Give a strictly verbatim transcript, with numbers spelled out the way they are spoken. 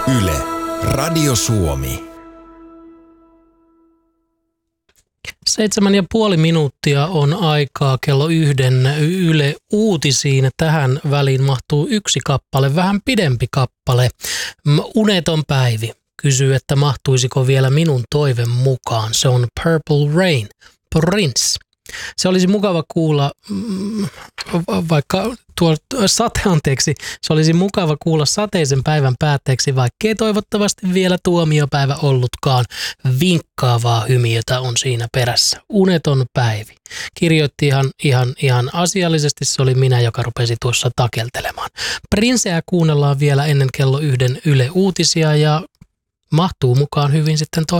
Yle, Radio Suomi. Seitsemän ja puoli minuuttia on aikaa kello yhden Yle Uutisiin. Tähän väliin mahtuu yksi kappale, vähän pidempi kappale. Uneton Päivi kysyy, että mahtuisiko vielä minun toiveen mukaan. Se on Purple Rain, Prince. Se olisi mukava kuulla, vaikka tuo sate, anteeksi, se olisi mukava kuulla sateisen päivän päätteeksi, vaikkei toivottavasti vielä tuomiopäivä ollutkaan. Vinkkaavaa hymiötä on siinä perässä. Uneton Päivi. Kirjoitti ihan, ihan, ihan asiallisesti, se oli minä, joka rupesi tuossa takeltelemaan. Princeä kuunnellaan vielä ennen kello yhden Yle Uutisia ja mahtuu mukaan hyvin sitten toi